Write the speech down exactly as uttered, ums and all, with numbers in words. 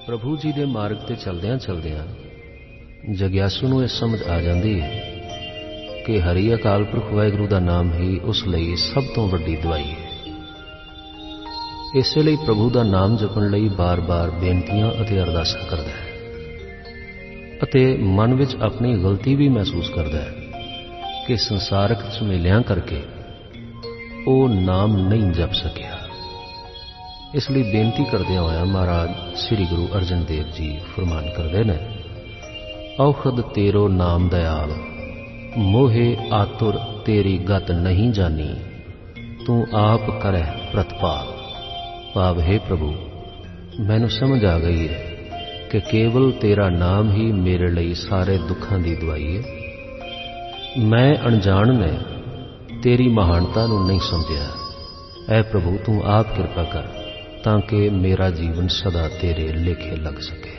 प्रभु जी के मार्ग ते चलदियां चलदियां जग्यासू नूं इह समझ आ जाती है कि हरि अकाल पुरख वाहिगुरू का नाम ही उस लई सब तो वड्डी दवाई है। इसे लई प्रभु का नाम जपण लई बार बार बेनतियां अते अरदासां करदा है अते मन विच अपनी गलती भी महसूस करदा है कि संसारक झमेलियां करके वो नाम नहीं जप सकिया। इसलिए बेनती करदियां होया महाराज श्री गुरु अर्जन देव जी फरमान करते हैं, औखद तेरो नाम दयाल, मोहे आतुर तेरी गत नहीं जानी, तू आप करह प्रतपाल। भाव हे प्रभु, मैनू समझ आ गई है कि केवल तेरा नाम ही मेरे लिए सारे दुखों की दवाई है। मैं अनजान ने तेरी महानता नूं नहीं समझिया। ऐ प्रभु, तू आप कृपा कर ताकि मेरा जीवन सदा तेरे लेखे लग सके।